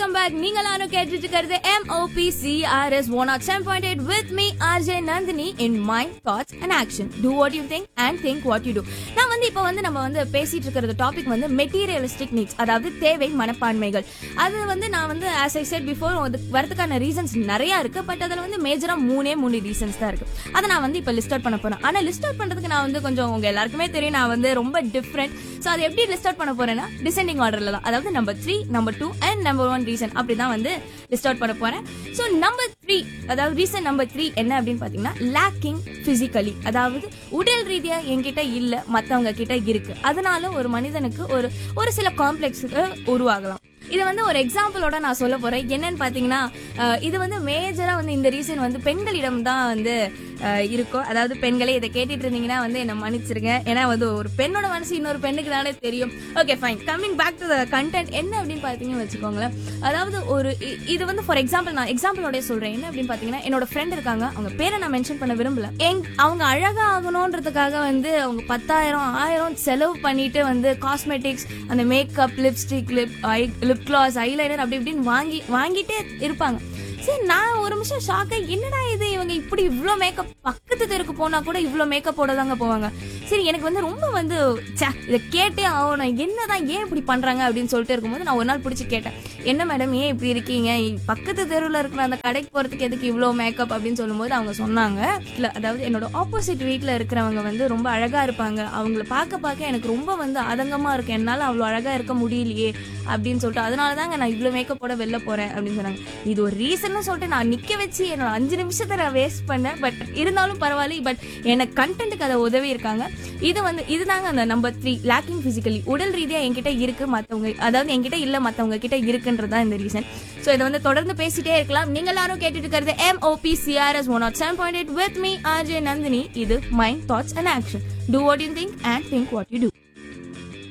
Welcome back. நீங்க எல்லாரும் கேட்டுட்டு இருக்கிறது MOPCRS 107.8 with me RJ Nandini in my thoughts and action. Do what you think and think what you do. நான் இப்போ நம்ம பேசிட்டு இருக்கிறது டாபிக் மெட்டீரியலிஸ்டிக் நீட்ஸ், அதாவது தேவை மனப்பான்மைகள். அது நான் as I said before வரதுக்கான ரீசன்ஸ் நிறைய இருக்கு. பட் அதுல மேஜரா மூணே ரீசன்ஸ் தான் இருக்கு. அதை நான் இப்ப லிஸ்ட் அவுட் பண்ண போறேன். ஆனா லிஸ்ட் அவுட் பண்றதுக்கு நான் கொஞ்சம் உங்க எல்லாருக்குமே தெரியும், நான் ரொம்ப டிஃப்ரெண்ட். சோ அதை எப்படி லிஸ்ட் அவுட் பண்ண போறேன்னா டிசெண்டிங் ஆர்டர்ல தான், அதாவது number 3, number 2 and number 1 reason அப்படிதான் லிஸ்ட் அவுட் பண்ண போறேன். சோ நம்பர் 3, அதாவது ரீசன் நம்பர் 3 என்ன அப்படின்னு பாத்தீங்கன்னா லேக்கிங் பிசிக்கலி, அதாவது உடல் ரீதியா என்கிட்ட இல்ல, மத்தவங்க கிட்ட இருக்கு. அதனால ஒரு மனிதனுக்கு ஒரு சில காம்ப்ளெக்ஸ் உருவாகலாம். இது ஒரு எக்ஸாம்பிளோட நான் சொல்ல போறேன். என்னன்னு பாத்தீங்கன்னா, இது மேஜரா இந்த ரீசன் பெண்களிடம் தான் இருக்கும். அதாவது பெண்களே இதை கேட்டுட்டு இருந்தீங்கன்னா என்ன மன்னிச்சிருங்க. ஏன்னா ஒரு பெண்ணோட மனசு இன்னொரு பெண்ணுக்கு தானே தெரியும். Okay fine, coming back to the content. என்ன அப்படின்னு பாத்தீங்கன்னு வச்சுக்கோங்களேன். அதாவது இது ஃபார் எக்ஸாம்பிள், நான் எக்ஸாம்பிளோட சொல்றேன். என்ன அப்படின்னு பாத்தீங்கன்னா, என்னோட ஃப்ரெண்ட் இருக்காங்க, அவங்க பேரை நான் மென்ஷன் பண்ண விரும்பல. அவங்க அழகா ஆகணும்ன்றதுக்காக அவங்க 10,000 செலவு பண்ணிட்டு காஸ்மெட்டிக்ஸ், அந்த makeup, lipstick, lip gloss, eyeliner அப்படி இப்படின்னு வாங்கிட்டே இருப்பாங்க. சரி, நான் ஒரு நிமிஷம் ஷாக்கா, என்னடா இது இவங்க இப்படி இவ்ளோ மேக்கப், பக்கத்து தெருக்கு போனா கூட இவ்ளோ மேக்கப்போட தாங்க போவாங்க. சரி, எனக்கு ரொம்ப இதை கேட்டே ஆகணும், என்னதான் ஏன் இப்படி பண்றாங்க அப்படின்னு சொல்லிட்டு இருக்கும்போது நான் ஒரு நாள் பிடிச்சி கேட்டேன், என்ன மேடம் ஏன் இப்படி இருக்கீங்க, பக்கத்து தெருவில் இருக்கிற அந்த கடைக்கு போறதுக்கு எதுக்கு இவ்வளோ மேக்கப் அப்படின்னு சொல்லும்போது அவங்க சொன்னாங்க, இல்ல அதாவது என்னோட ஆப்போசிட் வீட்டில் இருக்கிறவங்க ரொம்ப அழகா இருப்பாங்க, அவங்கள பார்க்க எனக்கு ரொம்ப ஆதங்கமா இருக்கு, என்னால அவ்வளோ அழகா இருக்க முடியலையே அப்படின்னு சொல்லிட்டு, அதனாலதாங்க நான் இவ்வளோ மேக்கப்போட வெளில போறேன் அப்படின்னு சொன்னாங்க. இது ஒரு ரீசன் சொல்லிட்டு நான் நிக்க வச்சு என்னோட 5 நிமிஷத்தை நான் வேஸ்ட் பண்ணேன். பட் இருந்தாலும் பரவாயில்ல, பட் எனக்கு கண்டென்ட்டுக்கு அதை உதவி இருக்காங்க. இதுதாங்க அந்த நம்பர் 3, லேக்கிங் பிசிக்கலி. உடல் ரீதியா என்கிட்ட இருக்கு, மத்தவங்க அதாவது என்கிட்ட இல்ல, மத்தவங்க கிட்ட இருக்குன்றதா இந்த ரீசன். சோ இதை தொடர்ந்து பேசிட்டே இருக்கலாம். நீங்க எல்லாரும் கேட்டுட்டு இருக்கிறது MOPCRS 107.8 with me RJ Nandini. இது my thoughts and action. Do what you think and think what you do.